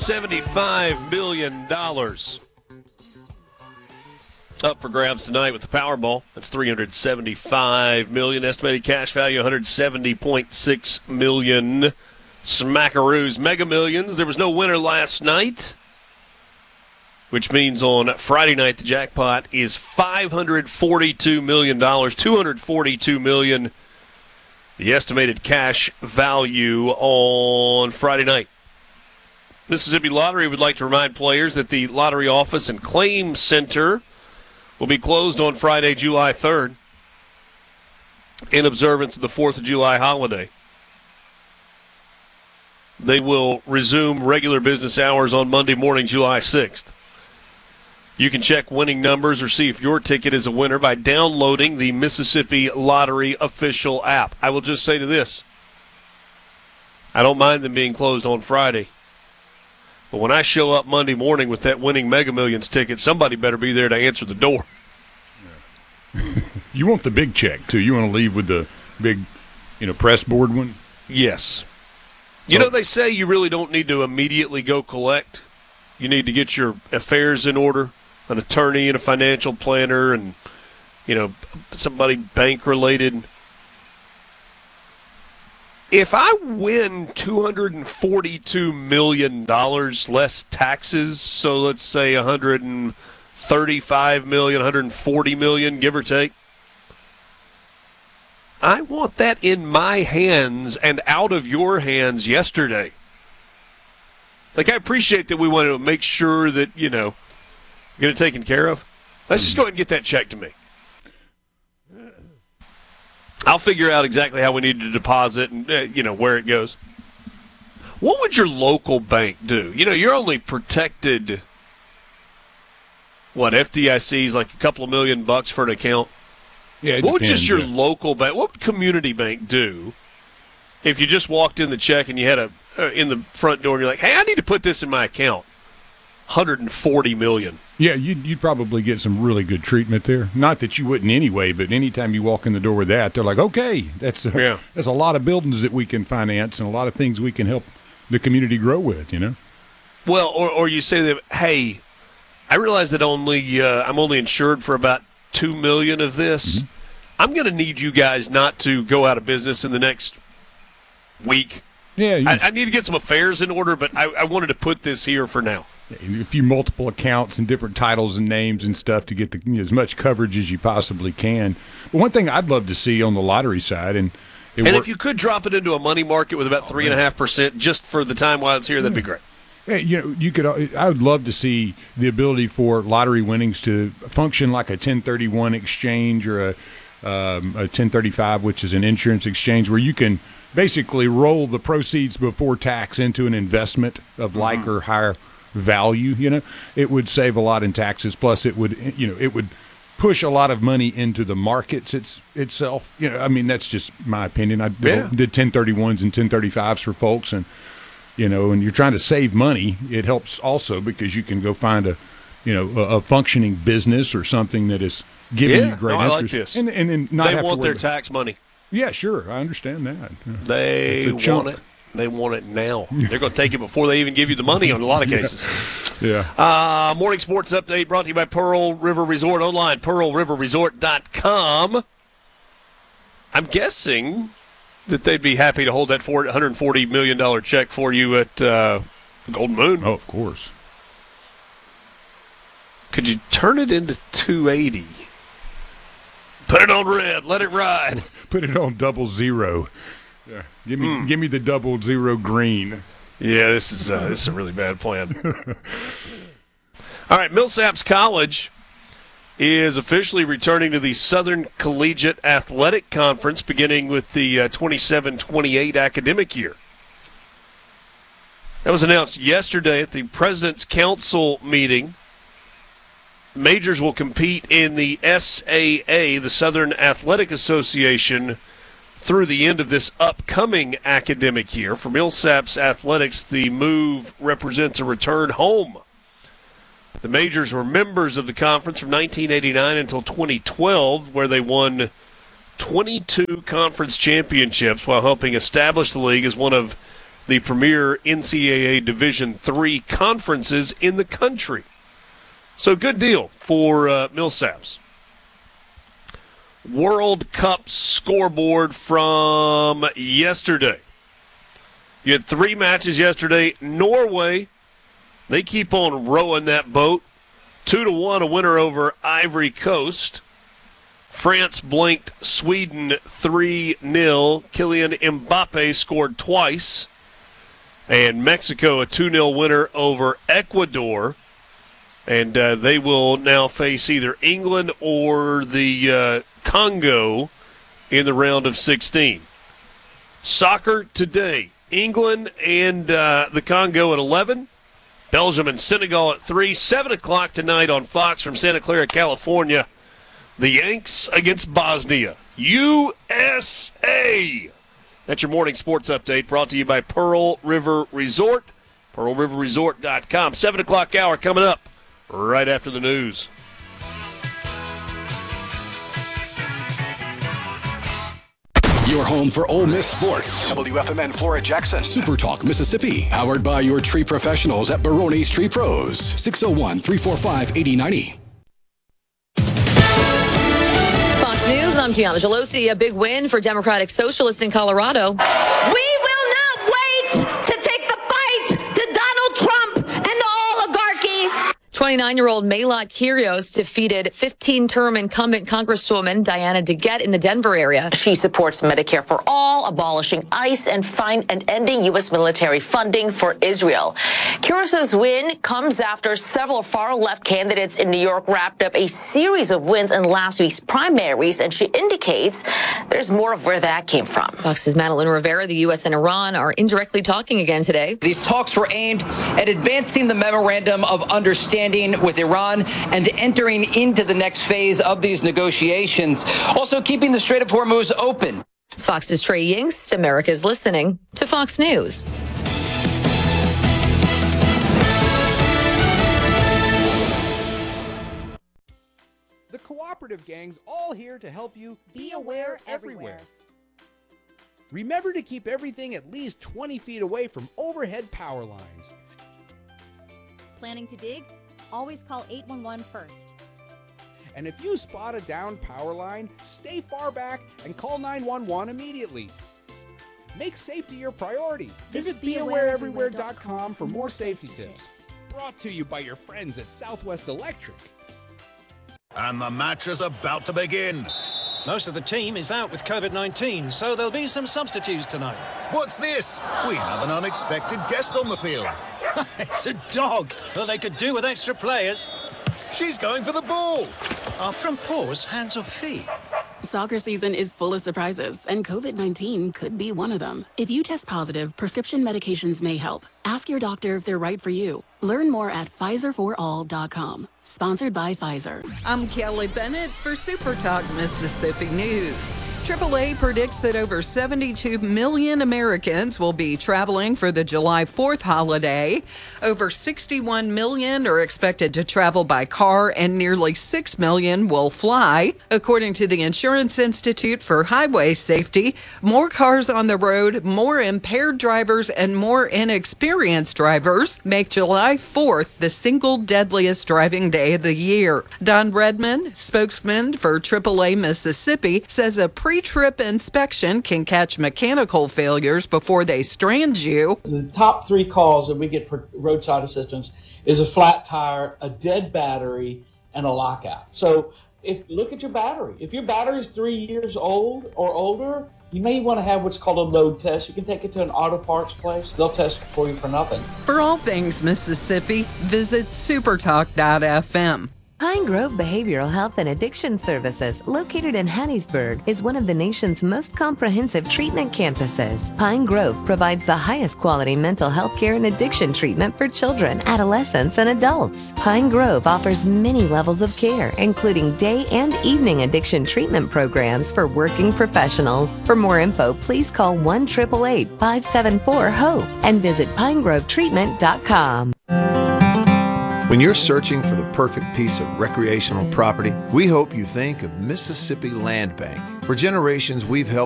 $75 million up for grabs tonight with the Powerball. That's $375 million. Estimated cash value, $170.6 million. Smackaroos Mega Millions. There was no winner last night, which means on Friday night the jackpot is $542 million, $242 million. The estimated cash value on Friday night. Mississippi Lottery would like to remind players that the lottery office and claim center will be closed on Friday, July 3rd, in observance of the 4th of July holiday. They will resume regular business hours on Monday morning, July 6th. You can check winning numbers or see if your ticket is a winner by downloading the Mississippi Lottery official app. I will just say to this, I don't mind them being closed on Friday. But when I show up Monday morning with that winning Mega Millions ticket, somebody better be there to answer the door. You want the big check, too. You want to leave with the big, press board one? Yes. They say you really don't need to immediately go collect. You need to get your affairs in order, an attorney and a financial planner and, somebody bank-related. If I win $242 million less taxes, so let's say $135 million, $140 million, give or take, I want that in my hands and out of your hands yesterday. I appreciate that we want to make sure that, get it taken care of. Let's just go ahead and get that check to me. I'll figure out exactly how we need to deposit and, where it goes. What would your local bank do? You're only protected, FDIC is like a couple of $1 million for an account? Yeah, what would just your local bank, what would Community Bank do if you just walked in the check and you had in the front door and you're like, hey, I need to put this in my account? $140 million. Yeah, you'd probably get some really good treatment there. Not that you wouldn't anyway, but anytime you walk in the door with that, they're like, okay, that's a lot of buildings that we can finance and a lot of things we can help the community grow with, Well, or you say that, hey, I realize that I'm only insured for about $2 million of this. Mm-hmm. I'm going to need you guys not to go out of business in the next week. Yeah, I need to get some affairs in order, but I wanted to put this here for now. A few multiple accounts and different titles and names and stuff to get as much coverage as you possibly can. But one thing I'd love to see on the lottery side, if you could drop it into a money market with about 3.5% just for the time while it's here, that'd be great. Yeah, you could. I would love to see the ability for lottery winnings to function like a 1031 exchange or a 1035, which is an insurance exchange, where you can basically roll the proceeds before tax into an investment of like or higher value. It would save a lot in taxes. Plus, it would push a lot of money into the markets itself. That's just my opinion. I did 1031s and 1035s for folks, and and you're trying to save money. It helps also because you can go find a functioning business or something that is giving you great interest. I like this. And not they want their tax money. Yeah, sure. I understand that. They want it. They want it now. They're going to take it before they even give you the money on a lot of cases. Yeah. Morning Sports Update brought to you by Pearl River Resort. Online, pearlriverresort.com. I'm guessing that they'd be happy to hold that $140 million check for you at Golden Moon. Oh, of course. Could you turn it into $280? Put it on red. Let it ride. Put it on 00. Yeah. Give me the 00 green. Yeah, this is a really bad plan. All right, Millsaps College is officially returning to the Southern Collegiate Athletic Conference beginning with the 27-28 academic year. That was announced yesterday at the President's Council meeting. Majors will compete in the SAA, the Southern Athletic Association, through the end of this upcoming academic year. For Millsaps Athletics, the move represents a return home. The Majors were members of the conference from 1989 until 2012, where they won 22 conference championships while helping establish the league as one of the premier NCAA Division III conferences in the country. So good deal for Millsaps. World Cup scoreboard from yesterday. You had 3 matches yesterday. Norway, they keep on rowing that boat. 2-1, a winner over Ivory Coast. France blanked Sweden 3-0. Kylian Mbappe scored twice. And Mexico, a 2-0 winner over Ecuador. And they will now face either England or the Congo in the round of 16. Soccer today. England and the Congo at 11. Belgium and Senegal at 3. 7 o'clock tonight on Fox from Santa Clara, California. The Yanks against Bosnia. USA! That's your morning sports update brought to you by Pearl River Resort. PearlRiverResort.com. 7 o'clock hour coming up right after the news. Your home for Ole Miss sports. WFMN Flora Jackson. Super Talk Mississippi. Powered by your tree professionals at Barone's Tree Pros. 601-345-8090. Fox News, I'm Gianna Gelosi. A big win for Democratic Socialists in Colorado. We will not wait to take the fight to Donald Trump and the oligarchy. 29-year-old Maylot Kyrgios defeated 15-term incumbent Congresswoman Diana DeGette in the Denver area. She supports Medicare for all, abolishing ICE, and ending U.S. military funding for Israel. Kyrgios' win comes after several far-left candidates in New York wrapped up a series of wins in last week's primaries, and she indicates there's more of where that came from. Fox's Madeline Rivera, the U.S. and Iran are indirectly talking again today. These talks were aimed at advancing the memorandum of understanding with Iran and entering into the next phase of these negotiations. Also keeping the Strait of Hormuz open. It's Fox's Trey Yingst. America's listening to Fox News. The Cooperative Gang's all here to help you be aware everywhere. Remember to keep everything at least 20 feet away from overhead power lines. Planning to dig? Always call 811 first. And if you spot a downed power line, stay far back and call 911 immediately. Make safety your priority. Visit BeAwareEverywhere.com for more safety tips. Brought to you by your friends at Southwest Electric. And the match is about to begin. Most of the team is out with COVID-19, so there'll be some substitutes tonight. What's this? We have an unexpected guest on the field. It's a dog. Well, they could do with extra players. She's going for the ball. Are from paws, hands or feet? Soccer season is full of surprises, and COVID-19 could be one of them. If you test positive, prescription medications may help. Ask your doctor if they're right for you. Learn more at PfizerForAll.com. Sponsored by Pfizer. I'm Kelly Bennett for Super Talk Mississippi News. AAA predicts that over 72 million Americans will be traveling for the July 4th holiday. Over 61 million are expected to travel by car, and nearly 6 million will fly. According to the Insurance Institute for Highway Safety, more cars on the road, more impaired drivers, and more inexperienced drivers make July 4th the single deadliest driving day of the year. Don Redmond, spokesman for AAA Mississippi, says a pre-trip inspection can catch mechanical failures before they strand you. The top 3 calls that we get for roadside assistance is a flat tire, a dead battery, and a lockout. So look at your battery. If your battery is 3 years old or older, you may want to have what's called a load test. You can take it to an auto parts place. They'll test it for you for nothing. For all things Mississippi, visit supertalk.fm. Pine Grove Behavioral Health and Addiction Services, located in Hattiesburg, is one of the nation's most comprehensive treatment campuses. Pine Grove provides the highest quality mental health care and addiction treatment for children, adolescents, and adults. Pine Grove offers many levels of care, including day and evening addiction treatment programs for working professionals. For more info, please call 1-888-574-HOPE and visit pinegrovetreatment.com. When you're searching for the perfect piece of recreational property, we hope you think of Mississippi Land Bank. For generations, we've helped